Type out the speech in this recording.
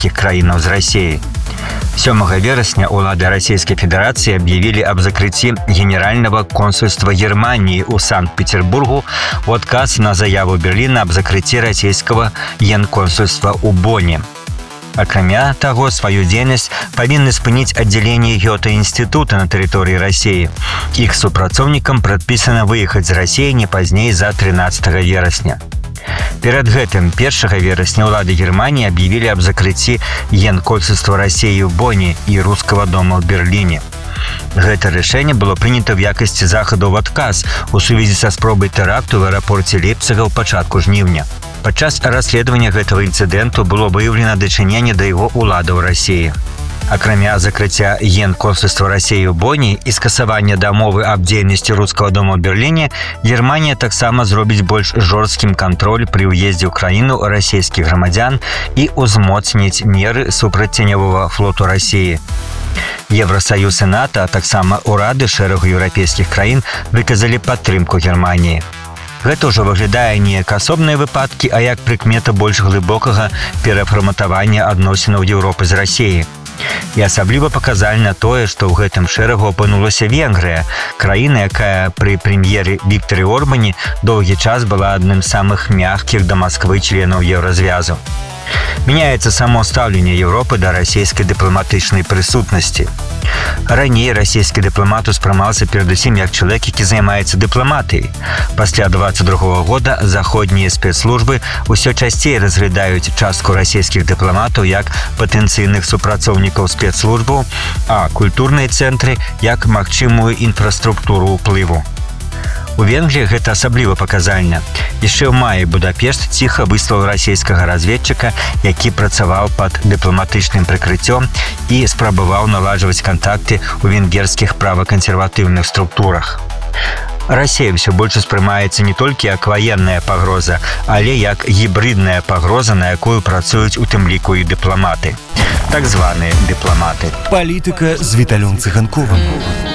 еўрапейскіх краінаў з Расіі. 7 верасня улады Расійскай Федэрацыі аб'явілі аб закрыцці генеральнага консульства Германии ў Санкт-Петербургу у адказ на заяву Берліна аб закрыцці расійскага генконсульства ў Бонне. Акрамя таго, сваю дзейнасць павінны спыніць аддзяленне Гёте-інстытута на тэрыторыі Расіі. Іх супрацоўнікам прадпісана выехаць з Расіі не пазней за 13 верасня. Перад гэтым 1 верасня ўлады Германії аб'явілі аб закрыцці генконсульства Расіі ў Бонне і рускага дома ў Берліне. Гэта рашэнне было прынята ў якасці захаду ў адказ у сувязі са спробай тэракту в аэрапорце Лейпцига ў пачатку жніўня. Падчас расследавання гэтага інцыдэнту было выяўлена дачыненне да яго уладаў Расіі. Акрамя закрыцця генконсульства Расіі ў Бонне і скасавання дамовы аб дзейнасці рускага дома ў Берліне, Германія таксама зробіць больш жорсткім кантроль пры ўездзе ў краіну расійскіх грамадзян і ўзмоцніць меры супраць ценявога флоту Расіі. Евросаюз і НАТО, а таксама урады шэрагу еўрапейскіх краін выказалі падтрымку Германіі. Гэта ўжо выглядае не як асобныя выпадкі, а як прыкмета больш глыбокага перафарматавання адносінаў Еўропы з Расіяй. І асабліва паказальна тое, што ў гэтым шэрагу апынулася Венгрыя, краіна, якая пры прэм'еры Віктары Орбане доўгі час была адным з самых мяккіх да Масквы членаў Еўразвязу. Мяняецца само стаўленне Еўропы да расійскай дыпламатычнай прысутнасці. Раней расійскі дыпламат успрымаўся перадусім як чалавек, які займаецца дыпламатыяй. Пасля 22 года заходнія спецслужбы ўсё часцей разглядаюць частку расійскіх дыпламатаў як патэнцыйных супрацоўнікаў спецслужбаў, а культурныя цэнтры як магчымую інфраструктуру ўплыву. У Венгрыі гэта асабліва паказальна. Яшчэ ў маі Будапешт ціха выслаў расійскага разведчыка, які працаваў пад дыпламатычным прыкрыццём і спрабаваў наладжваць кантакты ў венгерскіх правакансерватыўных структурах. Расія ўсё больш успрымаецца не толькі як ваенная пагроза, але як гібридная пагроза, на якую працуюць у тым ліку і дыпламаты. Так званыя дыпламаты. Палітыка з Віталём Цыганковым.